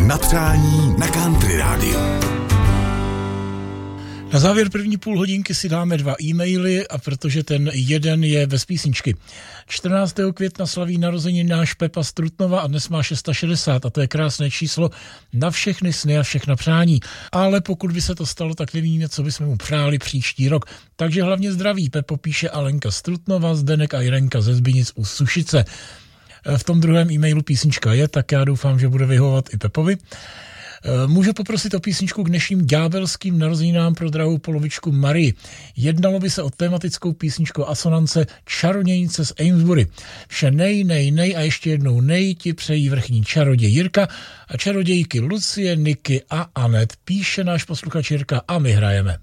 na přání na Country rádiu. Na závěr první půl hodinky si dáme 2 e-maily, a protože ten jeden je bez písničky. 14. května slaví narozeniny náš Pepa z Trutnova a dnes má 660 a to je krásné číslo na všechny sny a všechna přání. Ale pokud by se to stalo, tak nevíme, co bychom mu přáli příští rok. Takže hlavně zdraví, Pepo, píše Alenka z Trutnova, Zdenek a Jirenka ze Zbynic u Sušice. V tom druhém e-mailu písnička je, tak já doufám, že bude vyhovovat i Pepovi. Můžu poprosit o písničku k dnešním ďábelským narozeninám pro drahou polovičku Marii. Jednalo by se o tematickou písničku asonance Čarodějnice z Amesbury. Vše nej a ještě jednou nej ti přejí vrchní čaroděj Jirka a čarodějky Lucie, Niky a Anet. Píše náš posluchač Jirka a my hrajeme.